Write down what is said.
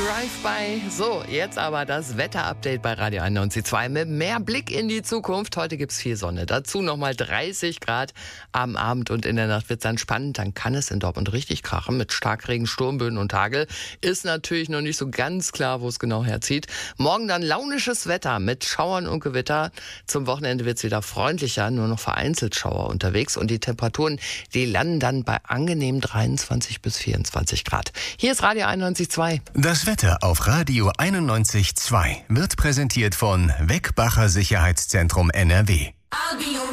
Drive-By. So, jetzt aber das Wetter-Update bei Radio 91.2 mit mehr Blick in die Zukunft. Heute gibt's viel Sonne. Dazu nochmal 30 Grad am Abend und in der Nacht wird's dann spannend. Dann kann es in Dortmund richtig krachen mit Starkregen, Sturmböen und Hagel. Ist natürlich noch nicht so ganz klar, wo es genau herzieht. Morgen dann launisches Wetter mit Schauern und Gewitter. Zum Wochenende wird's wieder freundlicher, nur noch vereinzelt Schauer unterwegs. Und die Temperaturen, die landen dann bei angenehmen 23 bis 24 Grad. Hier ist Radio 91.2. Das Wetter auf Radio 91.2 wird präsentiert von Weckbacher Sicherheitszentrum NRW.